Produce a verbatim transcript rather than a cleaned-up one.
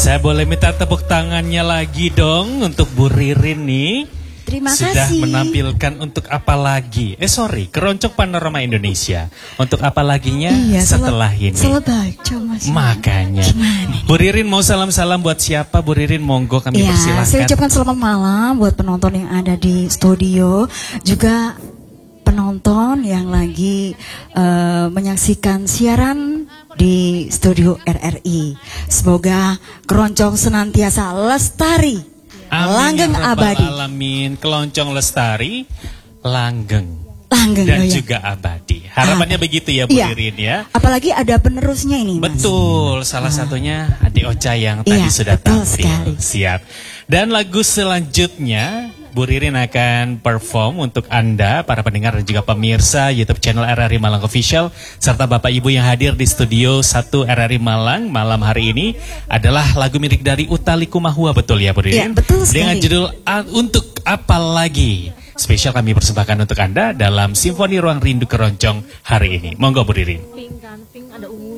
Saya boleh minta tepuk tangannya lagi dong untuk Bu Ririn nih. Terima Sudah kasih. menampilkan untuk apa lagi? Eh sorry, Keroncong Panorama Indonesia. Untuk apa laginya Iya, setelah salah, ini? Salah baca Mas. Makanya. Gimana? Bu Ririn mau salam-salam buat siapa? Bu Ririn monggo kami Ya, persilahkan. saya ucapkan selamat malam buat penonton yang ada di studio, juga penonton yang lagi uh, menyaksikan siaran di studio R R I. Semoga Keroncong senantiasa lestari, Amin, langgeng ya Rabbal abadi. Alamin, keloncong lestari, langgeng, Langgeng dan oh ya. juga abadi. Harapannya Ah, begitu ya Bu iya. Ririn ya. Apalagi ada penerusnya ini Mas. Betul, salah satunya Adik Ocha yang tadi Iya, sudah betul tampil. sekali. Siap. Dan lagu selanjutnya Bu Ririn akan perform untuk Anda, para pendengar dan juga pemirsa YouTube channel R R I Malang Official, serta Bapak Ibu yang hadir di studio satu R R I Malang malam hari ini adalah lagu milik dari Utha Likumahua, betul ya Bu Ririn? Iya, betul sekali. Dengan judul Untuk Apa Lagi. Spesial kami persembahkan untuk Anda dalam Simfoni Ruang Rindu Keroncong hari ini. Monggo Bu Ririn. Pink kan, pink ada ungu.